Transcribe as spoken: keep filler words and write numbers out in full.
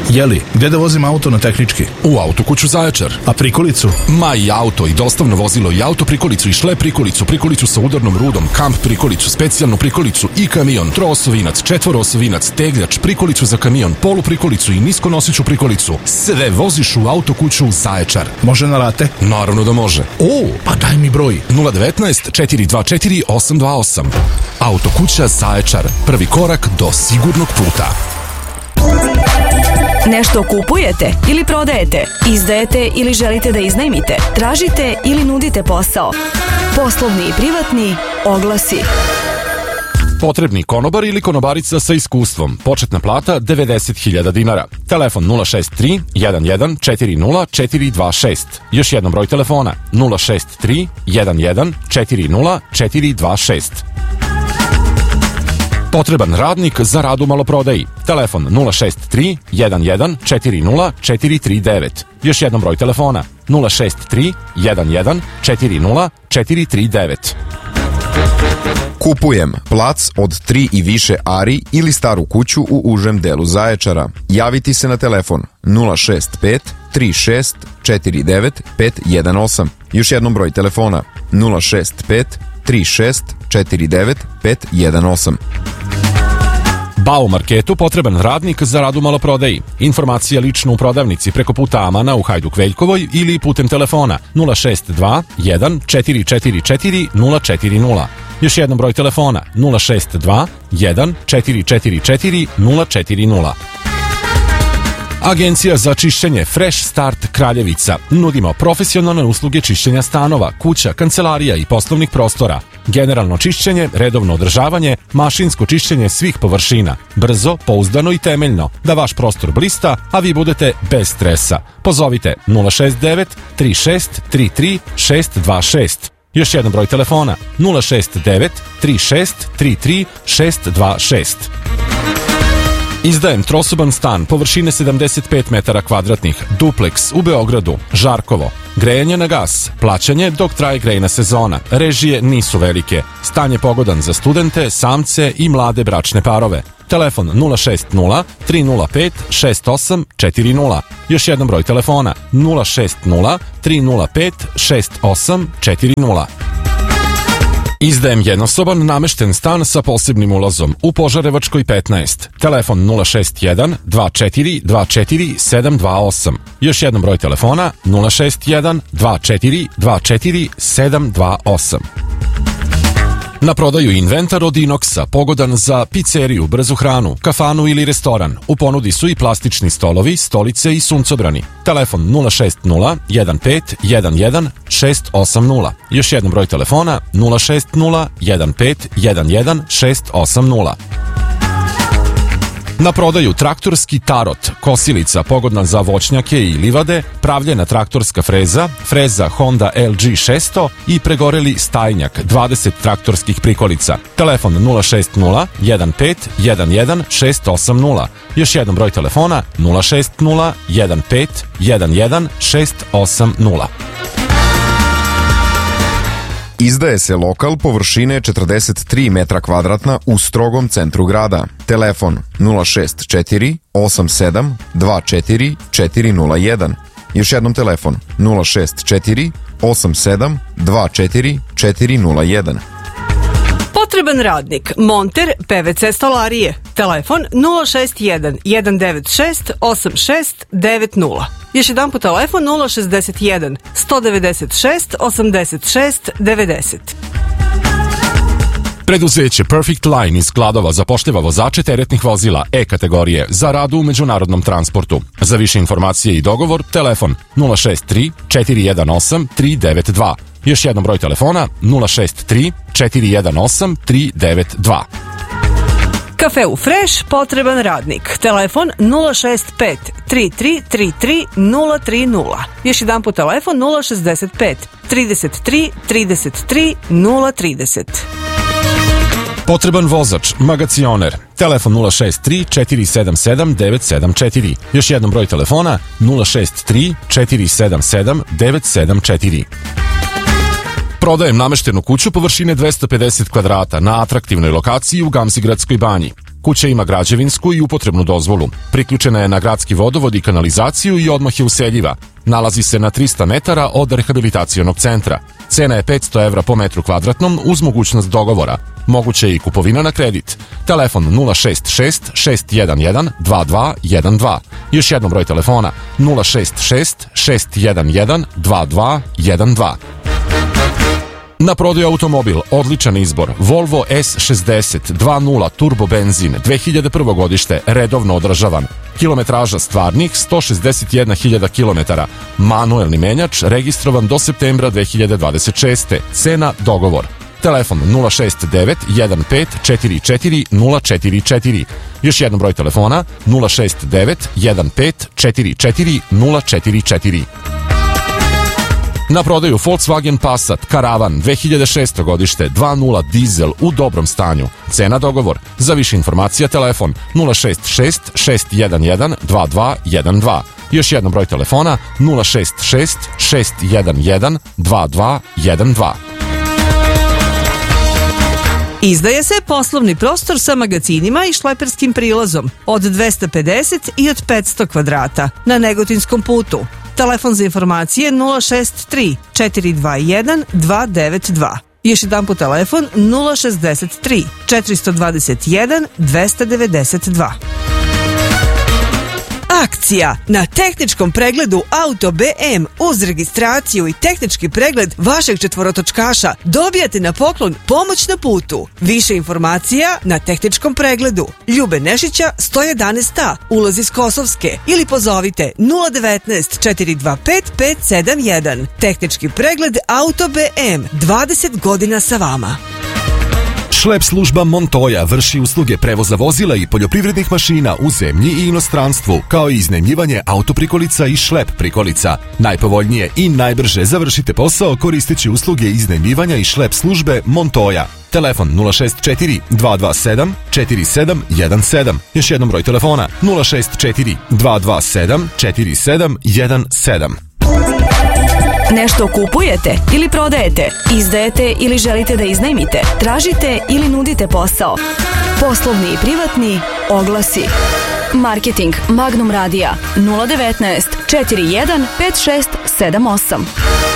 Jeli, gde da vozim auto na tehnički? U Autokuću Zaječar. A prikolicu? Ma i auto, i dostavno vozilo, i auto prikolicu, i šlep prikolicu, prikolicu sa udarnom rudom, kamp prikolicu, specijalnu prikolicu, i kamion, troosovinac, četvoroosovinac, tegljač, prikolicu za kamion, polu prikolicu i niskonosiću prikolicu. Sve voziš u Autokuću Zaječar. Može na rate? Naravno da može. O, pa daj mi broj. nula devetnaest četiri dva četiri osam dva osam. Autokuća Zaječar. Prvi korak do sigurnog puta. Nešto kupujete ili prodajete, izdajete ili želite da iznajmite, tražite ili nudite posao. Poslovni i privatni oglasi. Potrebni konobar ili konobarica sa iskustvom. Početna plata devedeset hiljada dinara. Telefon nula šest tri jedan jedan četiri nula četiri dva šest. Još jednom broj telefona nula šest tri jedan jedan četiri nula četiri dva šest. Potreban radnik za rad u maloprodaji. Telefon nula šest tri jedan jedan četiri nula četiri tri devet. Još jednom broj telefona nula šest tri jedan jedan četiri nula četiri tri devet. Kupujem plac od tri i više ari ili staru kuću u užem delu Zaječara. Javiti se na telefon nula šest pet tri šest četiri devet pet jedan osam. Još jednom broj telefona nula šest pet tri šest četiri devet pet jedan osam. Bau Marketu potreban radnik za rad u maloprodaji. Informacija lično u prodavnici preko puta Amana u Hajduk Veljkovoj ili putem telefona nula šest dva jedan četiri četiri četiri nula četiri nula. Još jednom broj telefona nula šest dva jedan četiri četiri četiri nula četiri nula. Agencija za čišćenje Fresh Start Kraljevica. Nudimo profesionalne usluge čišćenja stanova, kuća, kancelarija i poslovnih prostora. Generalno čišćenje, redovno održavanje, mašinsko čišćenje svih površina. Brzo, pouzdano i temeljno, da vaš prostor blista, a vi budete bez stresa. Pozovite nula šest devet tri šest tri tri šest dva šest. Još jedan broj telefona nula šest devet tri šest tri tri šest dva šest. Izdajem trosoban stan površine sedamdeset pet metara kvadratnih, duplex u Beogradu, Žarkovo. Grejanje na gas, plaćanje dok traje grejna sezona, režije nisu velike, stan je pogodan za studente, samce i mlade bračne parove. Telefon nula šest nula tri nula pet šest osam četiri nula. Još jedan broj telefona nula šest nula tri nula pet šest osam četiri nula. Izdajem jednosoban namešten stan sa posebnim ulazom u Požarevačkoj petnaest. Telefon nula šest jedan dva četiri dva četiri sedam dva osam. Još jedan broj telefona nula šest jedan dva četiri dva četiri sedam dva osam. Na prodaju inventar od Inoxa, pogodan za pizzeriju, brzu hranu, kafanu ili restoran. U ponudi su i plastični stolovi, stolice i suncobrani. Telefon nula šest nula jedan pet jedan jedan šest osam nula. Još jedan broj telefona nula šest nula jedan pet jedan jedan šest osam nula. Na prodaju traktorski tarot, kosilica pogodna za voćnjake i livade, pravljena traktorska freza, freza Honda L G šesto i pregoreli stajnjak, dvadeset traktorskih prikolica. Telefon nula šest nula jedan pet jedan jedan šest osam nula. Još jedan broj telefona nula šest nula jedan pet jedan jedan šest osam nula. Izdaje se lokal površine četrdeset tri metra kvadratna u strogom centru grada. Telefon nula šest četiri osam sedam dva četiri četiri nula jedan. Još jednom telefon nula šest četiri osam sedam dva četiri četiri nula jedan. Potreban radnik, monter P V C stolarije. Telefon nula šest jedan jedan devet šest osam šest devet nula. Još jedan po telefon nula šest jedan sto devedeset šest osamdeset šest devedeset. Preduzeće Perfect Line iz Kladova zapošljava vozače teretnih vozila E kategorije za rad u međunarodnom transportu. Za više informacije i dogovor, telefon nula šest tri četiri jedan osam tri devet dva. Još jedan broj telefona nula šest tri četiri jedan osam tri devet dva. Kafeu Fresh, potreban radnik. Telefon nula šest pet tri tri tri tri nula tri nula. Još jedan po telefon nula šest pet trideset tri trideset tri nula trideset. Potreban vozač, magacioner. Telefon nula šest tri četiri sedam sedam devet sedam četiri. Još jedan broj telefona nula šest tri četiri sedam sedam devet sedam četiri. Prodajem nameštenu kuću površine dvesta pedeset kvadrata na atraktivnoj lokaciji u Gamzigradskoj banji. Kuća ima građevinsku i upotrebnu dozvolu. Priključena je na gradski vodovod i kanalizaciju i odmah je useljiva. Nalazi se na trista metara od rehabilitacionog centra. Cena je petsto evra po metru kvadratnom uz mogućnost dogovora. Moguće je i kupovina na kredit. Telefon nula šest šest šest jedan jedan dva dva jedan dva. Još jednom broj telefona nula šest šest šest jedan jedan dva dva jedan dva. Na prodaju automobil, odličan izbor, Volvo S šezdeset dva nula turbo benzin, dve hiljade prvo godište, redovno održavan. Kilometraža stvarnih sto šezdeset jedna hiljada kilometara. Manuelni menjač, registrovan do septembra dve hiljade dvadeset šeste. Cena dogovor. Telefon nula šest devet jedan pet četiri četiri nula četiri četiri. Još jednom broj telefona nula šest devet jedan pet četiri četiri nula četiri četiri. Na prodaju Volkswagen Passat Karavan dve hiljade šesto godište dva nula dizel u dobrom stanju. Cena dogovor. Za više informacija telefon nula šest šest šest jedan jedan dva dva jedan dva. Još jednom broj telefona nula šest šest šest jedan jedan dva dva jedan dva. Izdaje se poslovni prostor sa magacinima i šleperskim prilazom od dvesta pedeset i od petsto kvadrata na Negotinskom putu. Telefon za informacije nula šest tri četiri dva jedan dva devet dva. Još jedan po telefon nula šest tri četiri dva jedan dva devet dva. Akcija na tehničkom pregledu Auto B M uz registraciju i tehnički pregled vašeg četvorotočkaša dobijate na poklon pomoć na putu. Više informacija na tehničkom pregledu Ljube Nešića sto jedanaest A, ulaz iz Kosovske, ili pozovite nula devetnaest četiri dva pet pet sedam jedan. Tehnički pregled Auto B M, dvadeset godina sa vama. Šlep služba Montoya vrši usluge prevoza vozila i poljoprivrednih mašina u zemlji i inostranstvu, kao i iznajmljivanje autoprikolica i šlep prikolica. Najpovoljnije i najbrže završite posao koristeći usluge iznajmljivanja i šlep službe Montoya. Telefon nula šest četiri dva dva sedam četiri sedam jedan sedam. Još jednom broj telefona nula šest četiri dva dva sedam četiri sedam jedan sedam. Nešto kupujete ili prodajete, izdajete ili želite da iznajmite, tražite ili nudite posao. Poslovni i privatni oglasi. Marketing Magnum Radija nula devetnaest četiri jedan pet šest sedam osam.